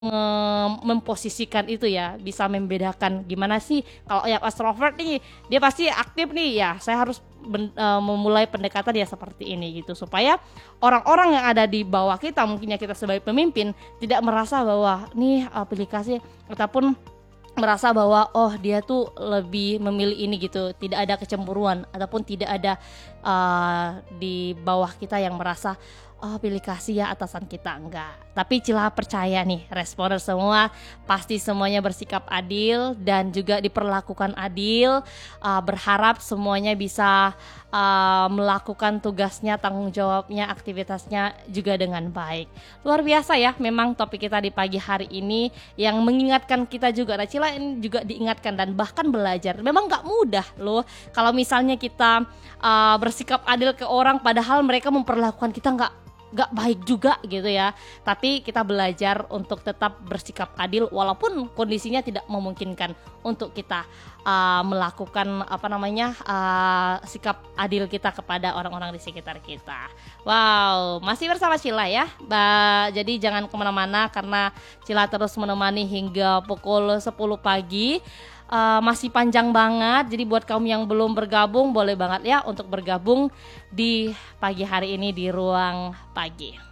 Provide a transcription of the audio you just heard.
memposisikan itu ya, bisa membedakan gimana sih kalau yang extrovert nih dia pasti aktif nih ya, saya harus memulai pendekatan ya seperti ini gitu, supaya orang-orang yang ada di bawah kita, mungkin ya kita sebagai pemimpin tidak merasa bahwa nih aplikasi ataupun merasa bahwa oh dia tuh lebih memilih ini gitu, tidak ada kecemburuan ataupun tidak ada di bawah kita yang merasa oh pilih kasih ya atasan kita, enggak. Tapi Cila percaya nih responer semua pasti semuanya bersikap adil dan juga diperlakukan adil, berharap semuanya bisa melakukan tugasnya, tanggung jawabnya, aktivitasnya juga dengan baik. Luar biasa ya memang topik kita di pagi hari ini yang mengingatkan kita juga. Nah Cila ini juga diingatkan dan bahkan belajar. Memang gak mudah loh kalau misalnya kita bersikap adil ke orang padahal mereka memperlakukan kita gak baik juga gitu ya. Tapi kita belajar untuk tetap bersikap adil walaupun kondisinya tidak memungkinkan untuk kita melakukan sikap adil kita kepada orang-orang di sekitar kita. Wow, masih bersama Cila ya. Jadi jangan kemana-mana karena Cila terus menemani hingga pukul 10 pagi. Masih panjang banget, jadi buat kamu yang belum bergabung boleh banget ya untuk bergabung di pagi hari ini di Ruang Pagi.